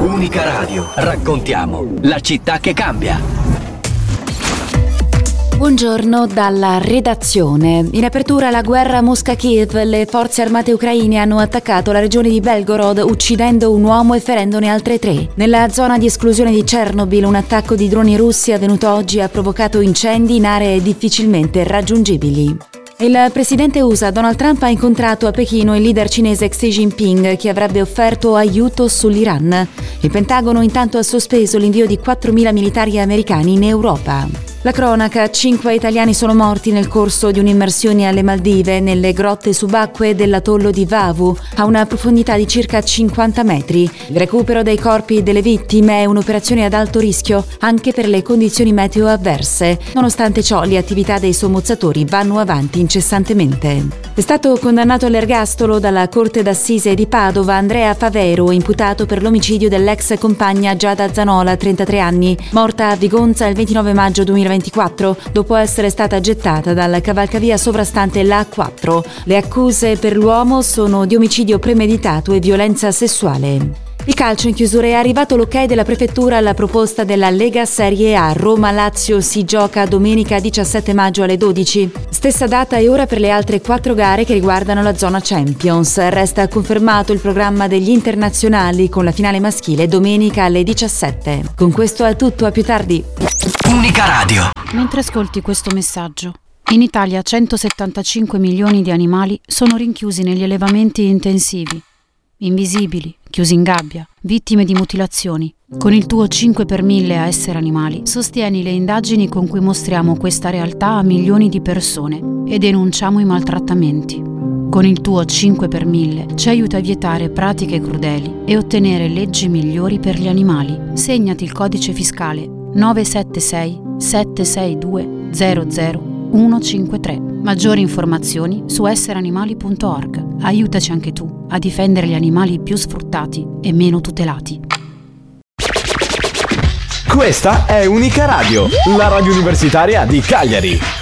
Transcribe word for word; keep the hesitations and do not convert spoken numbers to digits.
Unica Radio. Raccontiamo la città che cambia. Buongiorno dalla redazione. In apertura alla guerra Mosca-Kiev, le forze armate ucraine hanno attaccato la regione di Belgorod uccidendo un uomo e ferendone altre tre. Nella zona di esclusione di Chernobyl, un attacco di droni russi avvenuto oggi ha provocato incendi in aree difficilmente raggiungibili. Il presidente U S A Donald Trump ha incontrato a Pechino il leader cinese Xi Jinping, che avrebbe offerto aiuto sull'Iran. Il Pentagono intanto ha sospeso l'invio di quattromila militari americani in Europa. La cronaca: cinque italiani sono morti nel corso di un'immersione alle Maldive nelle grotte subacquee dell'atollo di Vavu, a una profondità di circa cinquanta metri. Il recupero dei corpi delle vittime è un'operazione ad alto rischio anche per le condizioni meteo avverse. Nonostante ciò, le attività dei sommozzatori vanno avanti incessantemente. È stato condannato all'ergastolo dalla Corte d'Assise di Padova Andrea Favero, imputato per l'omicidio dell'ex compagna Giada Zanola, trentatré anni, morta a Vigonza il ventinove maggio duemilaventiquattro, dopo essere stata gettata dal cavalcavia sovrastante l'A quattro. Le accuse per l'uomo sono di omicidio premeditato e violenza sessuale. Il calcio in chiusura: è arrivato l'ok della prefettura alla proposta della Lega Serie A. Roma-Lazio si gioca domenica diciassette maggio alle dodici. Stessa data e ora per le altre quattro gare che riguardano la zona Champions. Resta confermato il programma degli internazionali con la finale maschile domenica alle diciassette. Con questo è tutto, a più tardi. Unica Radio. Mentre ascolti questo messaggio, in Italia centosettantacinque milioni di animali sono rinchiusi negli allevamenti intensivi, invisibili, chiusi in gabbia, vittime di mutilazioni. Con il tuo cinque per mille a Essere Animali sostieni le indagini con cui mostriamo questa realtà a milioni di persone e denunciamo i maltrattamenti. Con il tuo cinque per mille ci aiuta a vietare pratiche crudeli e ottenere leggi migliori per gli animali. Segnati il codice fiscale nove sette sei sette sei due zero zero uno cinque tre. Maggiori informazioni su essere animali punto org. Aiutaci anche tu a difendere gli animali più sfruttati e meno tutelati. Questa è Unica Radio, la radio universitaria di Cagliari.